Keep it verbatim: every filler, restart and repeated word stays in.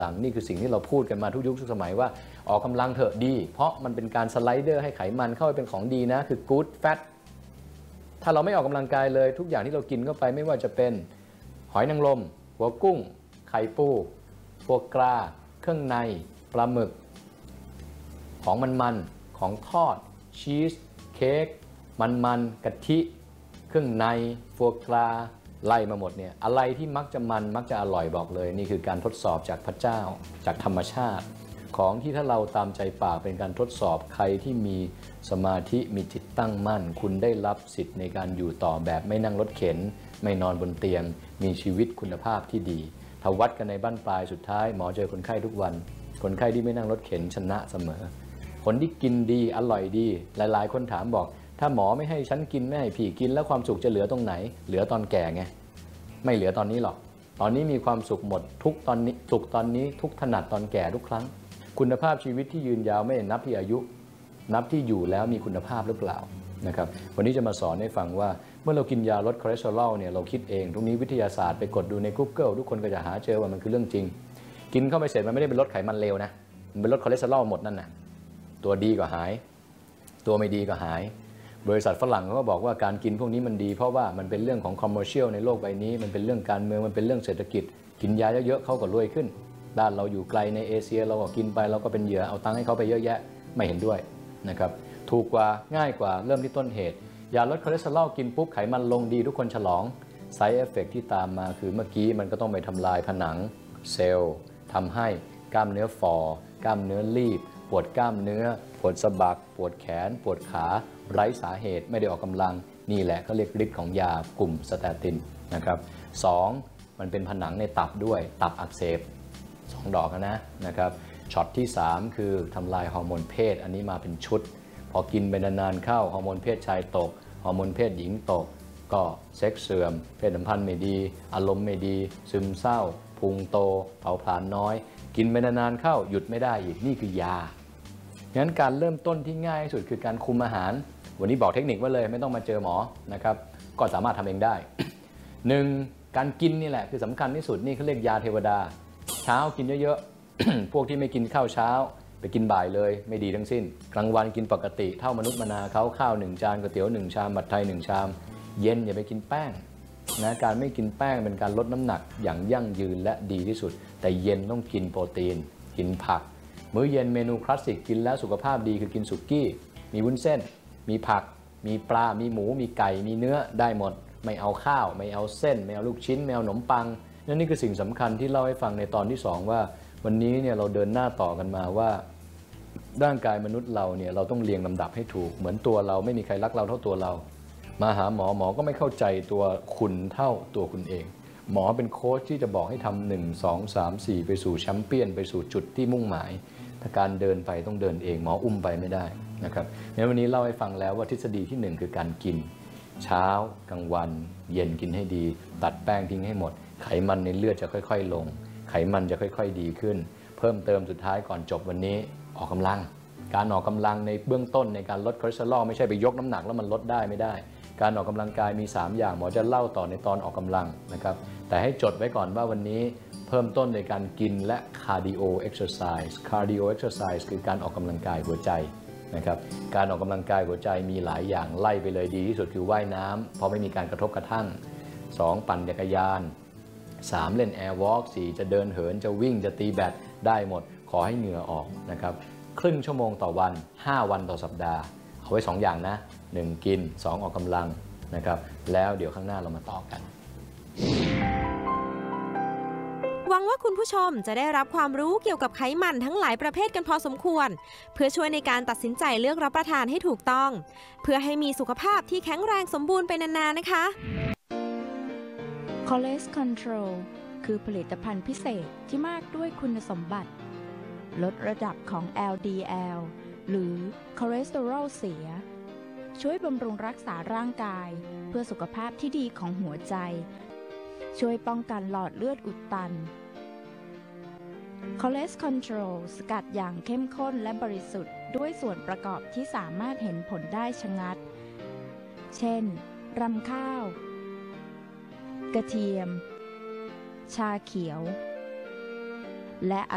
ต่างนี่คือสิ่งที่เราพูดกันมาทุกยุคทุกสมัยว่าออกกำลังเถอะดีเพราะมันเป็นการสไลเดอร์ให้ไขมันเข้าไปเป็นของดีนะคือ good fat ถ้าเราไม่ออกกำลังกายเลยทุกอย่างที่เรากินเข้าไปไม่ว่าจะเป็นหอยนางรมหัวกุ้งไข่ปูโฟกราเครื่องในปลาหมึกของมันๆของทอดชีสเค้กมันๆกะทิเครื่องในโฟกราไล่มาหมดเนี่ยอะไรที่มักจะมันมักจะอร่อยบอกเลยนี่คือการทดสอบจากพระเจ้าจากธรรมชาติของที่ถ้าเราตามใจปากเป็นการทดสอบใครที่มีสมาธิมีจิตตั้งมั่นคุณได้รับสิทธิ์ในการอยู่ต่อแบบไม่นั่งรถเข็นไม่นอนบนเตียงมีชีวิตคุณภาพที่ดีถ้าวัดกันในบั้นปลายสุดท้ายหมอเจอคนไข้ทุกวันคนไข้ที่ไม่นั่งรถเข็นชนะเสมอคนที่กินดีอร่อยดีหลายๆคนถามบอกถ้าหมอไม่ให้ฉันกินไม่ให้พี่กินแล้วความสุขจะเหลือตรงไหนเหลือตอนแก่ไงไม่เหลือตอนนี้หรอกตอนนี้มีความสุขหมดทุกตอนนี้สุขตอนนี้ทุกถนัดตอนแก่ทุกครั้งคุณภาพชีวิตที่ยืนยาวไม่ได้นับที่อายุนับที่อยู่แล้วมีคุณภาพหรือเปล่านะครับวันนี้จะมาสอนให้ฟังว่าเมื่อเรากินยาลดคอเลสเตอรอลเนี่ยเราคิดเองตรงนี้วิทยาศาสตร์ไปกดดูใน Google ทุกคนก็จะหาเจอว่ามันคือเรื่องจริงกินเข้าไปเสร็จมันไม่ได้เป็นลดไขมันเลวนะมันเป็นลดคอเลสเตอรอลหมดนั่นนะตัวดีก็หายตัวไม่ดีก็หายบริษัทฝรั่งเขาก็บอกว่าการกินพวกนี้มันดีเพราะว่ามันเป็นเรื่องของคอมเมอร์เชียลในโลกใบนี้มันเป็นเรื่องการเมืองมันเป็นเรื่องเศรษฐกิจกินยาเยอะๆเขาก็รวยขึ้นด้านเราอยู่ไกลในเอเชียเราก็กินไปเราก็เป็นเหยื่อเอาตังค์ให้เขาไปเยอะแยะไม่เห็นด้วยนะครับถูกกว่าง่ายกว่าเริ่มที่ต้นเหตุยาลดคอเลสเตอรอลกินปุ๊บไขมันลงดีทุกคนฉลองไซด์เอฟเฟกต์ที่ตามมาคือเมื่อกี้มันก็ต้องไปทำลายผนังเซลล์ทำให้กล้ามเนื้อฝ่อกล้ามเนื้อรีบปวดกล้ามเนื้อปวดสะบักปวดแขนปวดขาไร้สาเหตุไม่ได้ออกกำลังนี่แหละเขาเรียกฤทธิ์ของยากลุ่มสเตตินนะครับสองมันเป็นผนังในตับด้วยตับอักเสบสองดอกนะนะครับช็อตที่สามคือทำลายฮอร์โมนเพศอันนี้มาเป็นชุดพอกินไปนานๆเข้าฮอร์โมนเพศชายตกฮอร์โมนเพศหญิงตกก็เซ็กซ์เสื่อมเพศสัมพันธ์ไม่ดีอารมณ์ไม่ดีซึมเศร้าพุงโตเผาผลาญน้อยกินไปนานๆเข้าหยุดไม่ได้อีกนี่คือยางั้นการเริ่มต้นที่ง่ายที่สุดคือการคุมอาหารวันนี้บอกเทคนิคไว้เลยไม่ต้องมาเจอหมอนะครับก็สามารถทำเองได้ หนึ่ง การกินนี่แหละคือสำคัญที่สุดนี่เขาเรียกยาเทวดาเช้ากินเยอะๆ พวกที่ไม่กินข้าวเช้าไปกินบ่ายเลยไม่ดีทั้งสิ้นกลางวันกินปกติเท่ามนุษย์มนาเขาข้าวหนึ่งจานก๋วยเตี๋ยวหนึ่งชามผัดไทยหนึ่งชามเย็นอย่าไปกินแป้งนะการไม่กินแป้งเป็นการลดน้ำหนักอย่างยั่งยืนและดีที่สุดแต่เย็นต้องกินโปรตีนกินผักมื้อเย็นเมนูคลาสสิกกินแล้วสุขภาพดีคือกินสุกี้มีวุ้นเส้นมีผักมีปลามีหมูมีไก่มีเนื้อได้หมดไม่เอาข้าวไม่เอาเส้นไม่เอาลูกชิ้นไม่เอาขนมปังนั่นนี่คือสิ่งสำคัญที่เล่าให้ฟังในตอนที่สองว่าวันนี้เนี่ยเราเดินหน้าต่อกันมาว่าร่างกายมนุษย์เราเนี่ยเราต้องเรียงลำดับให้ถูกเหมือนตัวเราไม่มีใครรักเราเท่าตัวเรามาหาหมอหมอก็ไม่เข้าใจตัวคุณเท่าตัวคุณเองหมอเป็นโค้ชที่จะบอกให้ทำหนึ่งสองสามสี่ไปสู่แชมเปี้ยนไปสู่จุดที่มุ่งหมายถ้าการเดินไปต้องเดินเองหมออุ้มไปไม่ได้นะครับในวันนี้เล่าให้ฟังแล้วว่าทฤษฎีที่หนึ่งคือการกินเช้ากลางวันเย็นกินให้ดีตัดแป้งทิ้งให้หมดไขมันในเลือดจะค่อยๆลงไขมันจะค่อยๆดีขึ้นเพิ่มเติมสุดท้ายก่อนจบวันนี้ออกกำลังการออกกำลังในเบื้องต้นในการลดคอเลสเตอรอลไม่ใช่ไปยกน้ำหนักแล้วมันลดได้ไม่ได้การออกกำลังกายมีสามอย่างหมอจะเล่าต่อในตอนออกกำลังนะครับแต่ให้จดไว้ก่อนว่าวันนี้เพิ่มต้นในการกินและคาร์ดิโอเอ็กซ์ไซส์คาร์ดิโอเอ็กซ์ไซส์คือการออกกำลังกายหัวใจนะครับการออกกำลังกายหัวใจมีหลายอย่างไล่ไปเลยดีที่สุดคือว่ายน้ำเพราะไม่มีการกระทบกระทั่งสองปั่นจักรยานสามเล่นแอร์วอล์กสี่จะเดินเหินจะวิ่งจะตีแบดได้หมดขอให้เหงื่อออกนะครับครึ่งชั่วโมงต่อวันห้าวันต่อสัปดาห์เอาไว้สองอย่างนะหนึ่งกินสองออกกำลังนะครับแล้วเดี๋ยวข้างหน้าเรามาต่อกันหวังว่าคุณผู้ชมจะได้รับความรู้เกี่ยวกับไขมันทั้งหลายประเภทกันพอสมควรเพื่อช่วยในการตัดสินใจเลือกรับประทานให้ถูกต้องเพื่อให้มีสุขภาพที่แข็งแรงสมบูรณ์ไปนานๆนะคะ Cholesterol Control คือผลิตภัณฑ์พิเศษที่มากด้วยคุณสมบัติลดระดับของ แอล ดี แอล หรือคอเลสเตอรอลเสียช่วยบำรุงรักษาร่างกายเพื่อสุขภาพที่ดีของหัวใจช่วยป้องกันหลอดเลือดอุดตัน Cholesterol Control สกัดอย่างเข้มข้นและบริสุทธิ์ด้วยส่วนประกอบที่สามารถเห็นผลได้ชะงัดเช่นรำข้าวกระเทียมชาเขียวและ